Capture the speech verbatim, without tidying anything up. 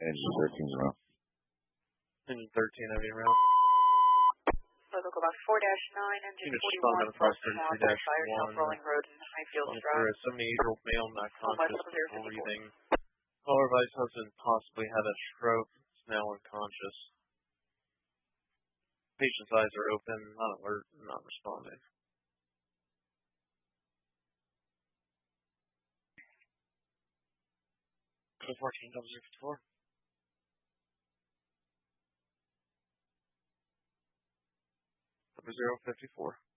Engine thirteen's around. Engine thirteen, heavy around. Local box four dash nine, engine forty-one, Cross thirty-three dash one. Rolling Road in Highfield For a seventy-eight-year-old male, not conscious, breathing. Caller advised husband possibly had a stroke, is now unconscious. Patient's eyes are open, not alert, not responding. Code fourteen double zero fifty-four. Double zero fifty-four.